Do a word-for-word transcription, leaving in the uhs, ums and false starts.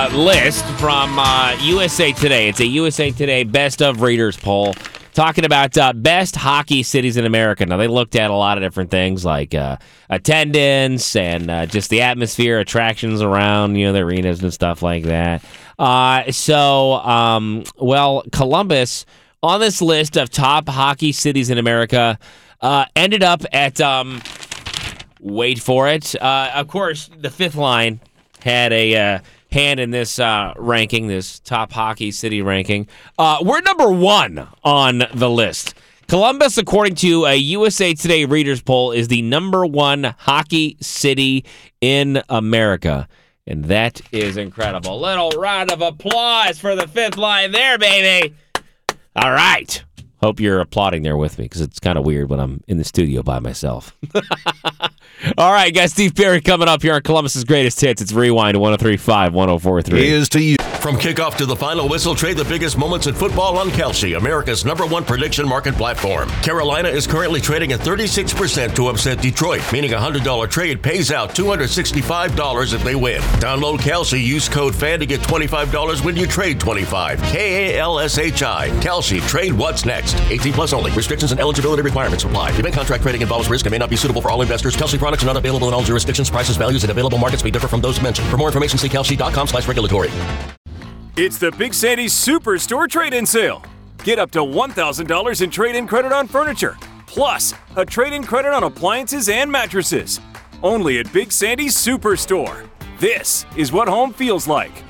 uh, list from uh, U S A Today. It's a U S A Today Best of Readers poll talking about uh, best hockey cities in America. Now, they looked at a lot of different things like uh, attendance and uh, just the atmosphere, attractions around, you know, the arenas and stuff like that. Uh, so, um, well, Columbus, on this list of top hockey cities in America, uh, ended up at, um, wait for it, uh, of course, the fifth line had a uh, hand in this uh, ranking, this top hockey city ranking. Uh, we're number one on the list. Columbus, according to a U S A Today Readers poll, is the number one hockey city in America. And that is incredible. Little round of applause for the fifth line there, baby. All right. Hope you're applauding there with me because it's kind of weird when I'm in the studio by myself. All right, guys, Steve Perry coming up here on Columbus's Greatest Hits. It's Rewind one oh three point five, one oh four point three. Here's to you. From kickoff to the final whistle, trade the biggest moments in football on Kalshi, America's number one prediction market platform. Carolina is currently trading at thirty-six percent to upset Detroit, meaning a one hundred dollars trade pays out two hundred sixty-five dollars if they win. Download Kalshi, use code FAN to get twenty-five dollars when you trade twenty-five dollars. K A L S H I. Kalshi, trade what's next. eighteen plus only. Restrictions and eligibility requirements apply. Event contract trading involves risk and may not be suitable for all investors. Kalshi products are not available in all jurisdictions. Prices, values, and available markets may differ from those mentioned. For more information, see kalshi.com slash regulatory. It's the Big Sandy's Superstore Trade-In Sale. Get up to one thousand dollars in trade-in credit on furniture, plus a trade-in credit on appliances and mattresses. Only at Big Sandy's Superstore. This is what home feels like.